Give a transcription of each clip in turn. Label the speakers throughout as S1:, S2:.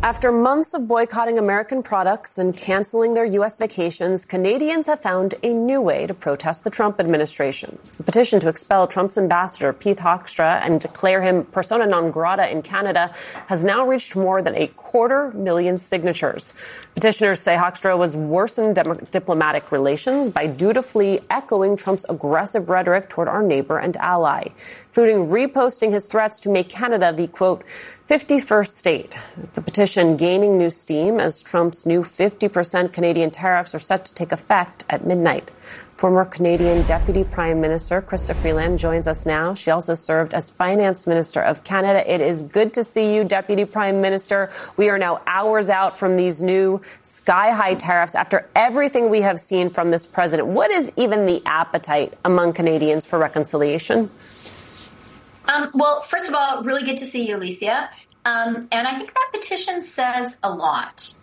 S1: After months of boycotting American products and canceling their U.S. vacations, Canadians have found a new way to protest the Trump administration. A petition to expel Trump's ambassador, Keith Hoekstra, and declare him persona non grata in Canada has now reached more than 250,000 signatures. Petitioners say Hoekstra was worsened diplomatic relations by dutifully echoing Trump's aggressive rhetoric toward our neighbor and ally, including reposting his threats to make Canada the, quote, 51st state. The petition gaining new steam as Trump's new 50% Canadian tariffs are set to take effect at midnight. Former Canadian Deputy Prime Minister Chrystia Freeland joins us now. She also served as Finance Minister of Canada. It is good to see you, Deputy Prime Minister. We are now hours out from these new sky-high tariffs after everything we have seen from this president. What is even the appetite among Canadians for reconciliation?
S2: Well, first of all, really good to see you, Alicia. And I think that petition says a lot.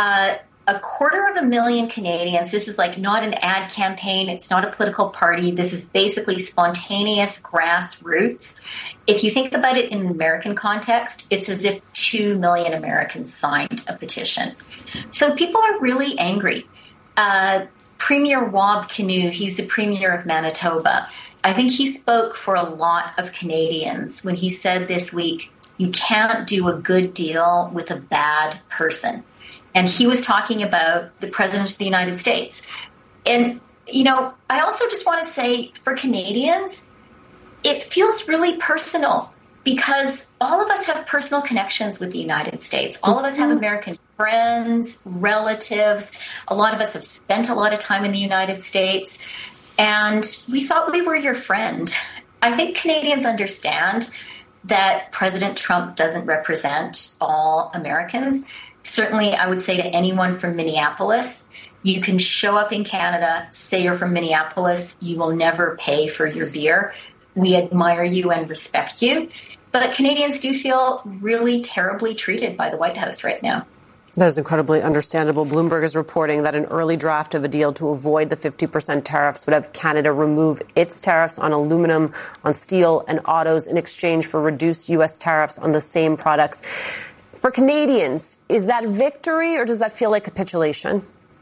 S2: 250,000 Canadians, this is like not an ad campaign. It's not a political party. This is basically spontaneous grassroots. If you think about it in an American context, it's as if 2 million Americans signed a petition. So people are really angry. Premier Rob Kinew, he's the Premier of Manitoba. I think he spoke for a lot of Canadians when he said this week, you can't do a good deal with a bad person. And he was talking about the President of the United States. And, you know, I also just want to say for Canadians, it feels really personal because all of us have personal connections with the United States. All of us have American friends, relatives. A lot of us have spent a lot of time in the United States. And we thought we were your friend. I think Canadians understand that President Trump doesn't represent all Americans. Certainly, I would say to anyone from Minneapolis, you can show up in Canada, say you're from Minneapolis, you will never pay for your beer. We admire you and respect you. But Canadians do feel really terribly treated by the White House right now.
S1: That is incredibly understandable. Bloomberg is reporting that an early draft of a deal to avoid the 50% tariffs would have Canada remove its tariffs on aluminum, on steel, and autos in exchange for reduced U.S. tariffs on the same products. For Canadians, is that victory or does that feel like capitulation?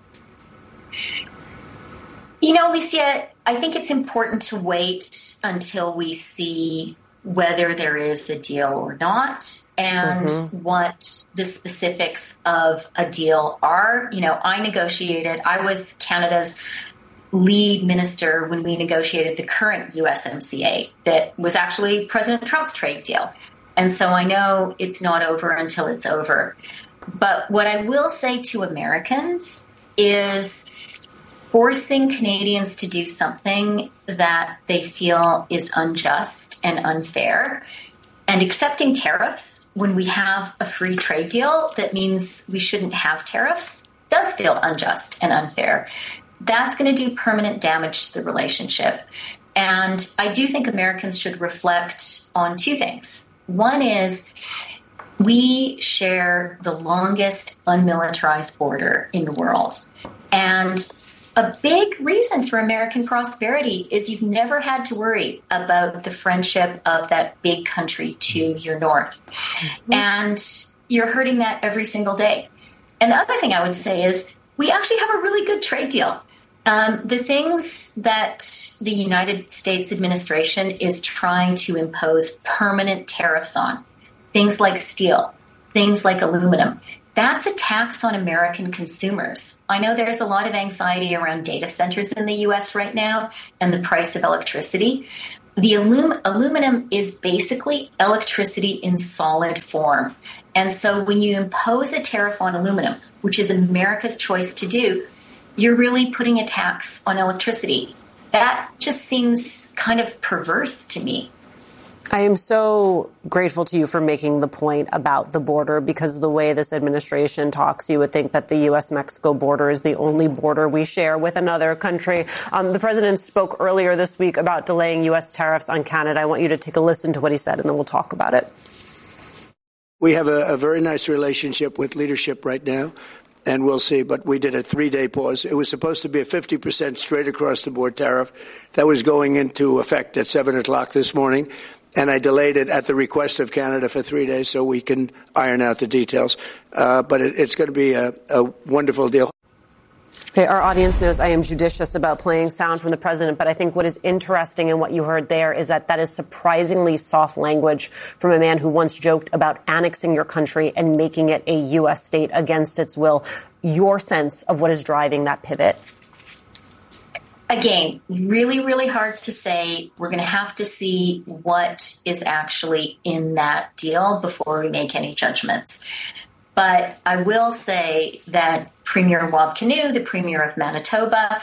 S2: You know, Alicia, I think it's important to wait until we see whether there is a deal or not and what the specifics of a deal are. You know, I was Canada's lead minister when we negotiated the current USMCA that was actually President Trump's trade deal. And so I know it's not over until it's over. But what I will say to Americans is forcing Canadians to do something that they feel is unjust and unfair and accepting tariffs when we have a free trade deal that means we shouldn't have tariffs does feel unjust and unfair. That's going to do permanent damage to the relationship. And I do think Americans should reflect on two things. One is we share the longest unmilitarized border in the world. And a big reason for American prosperity is you've never had to worry about the friendship of that big country to your north. And you're hurting that every single day. And the other thing I would say is we actually have a really good trade deal. The things that the United States administration is trying to impose permanent tariffs on, things like steel, things like aluminum, that's a tax on American consumers. I know there's a lot of anxiety around data centers in the U.S. right now and the price of electricity. The aluminum is basically electricity in solid form. And so when you impose a tariff on aluminum, which is America's choice to do, you're really putting a tax on electricity. That just seems kind of perverse to me.
S1: I am so grateful to you for making the point about the border, because the way this administration talks, you would think that the U.S.-Mexico border is the only border we share with another country. The president spoke earlier this week about delaying U.S. tariffs on Canada. I want you to take a listen to what he said, and then we'll talk about it.
S3: We have a very nice relationship with leadership right now, and we'll see. But we did a 3-day pause. It was supposed to be a 50% straight across the board tariff that was going into effect at 7 o'clock this morning. and I delayed it at the request of Canada for 3 days so we can iron out the details. But it's going to be a wonderful deal.
S1: Okay, our audience knows I am judicious about playing sound from the president, but I think what is interesting in what you heard there is that is surprisingly soft language from a man who once joked about annexing your country and making it a U.S. state against its will. Your sense of what is driving that pivot?
S2: Again, really, really hard to say. We're going to have to see what is actually in that deal before we make any judgments. But I will say that Premier Wab Kinew, the Premier of Manitoba,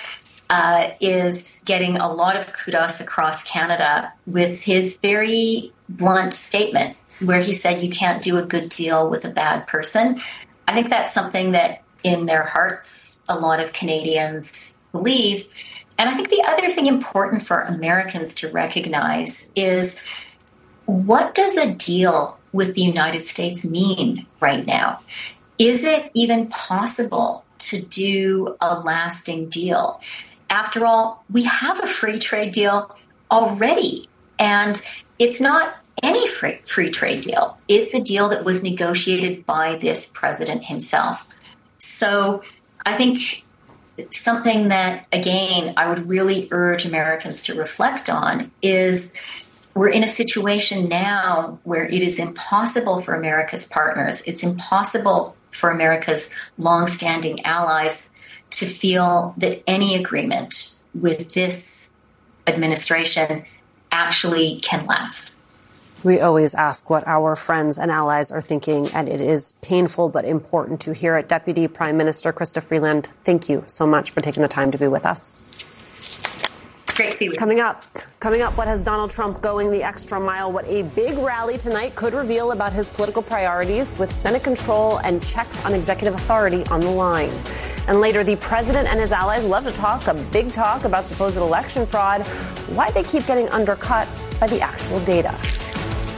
S2: is getting a lot of kudos across Canada with his very blunt statement where he said you can't do a good deal with a bad person. I think that's something that in their hearts a lot of Canadians believe. And I think the other thing important for Americans to recognize is, what does a deal with the United States mean right now? Is it even possible to do a lasting deal? After all, we have a free trade deal already, and it's not any free trade deal. It's a deal that was negotiated by this president himself. So I think something that, again, I would really urge Americans to reflect on is, we're in a situation now where it is impossible for America's partners, it's impossible for America's longstanding allies to feel that any agreement with this administration actually can last.
S1: We always ask what our friends and allies are thinking, and it is painful but important to hear it. Deputy Prime Minister Chrystia Freeland, thank you so much for taking the time to be with us.
S2: Great to be with you.
S1: Coming up, what has Donald Trump going the extra mile? What a big rally tonight could reveal about his political priorities, with Senate control and checks on executive authority on the line. And later, the president and his allies love to talk a big talk about supposed election fraud, why they keep getting undercut by the actual data.